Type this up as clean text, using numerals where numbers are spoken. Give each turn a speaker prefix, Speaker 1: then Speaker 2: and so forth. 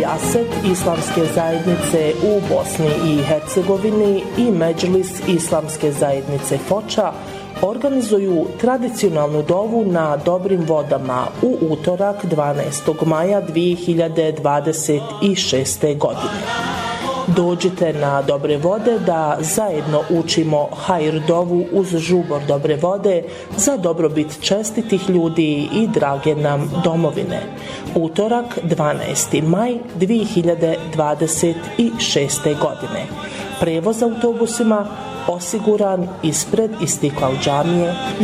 Speaker 1: Rijaset Islamske zajednice u Bosni i Hercegovini i Medžlis Islamske zajednice Foča organizuju tradicionalnu dovu na dobrim vodama u utorak 12. maja 2026. godine. Dođite na dobre vode da zajedno učimo hajr dovu uz žubor dobre vode za dobrobit čestitih ljudi i drage nam domovine. Utorak 12. maj 2026. godine. Prevoz autobusima osiguran ispred Istiklal džamije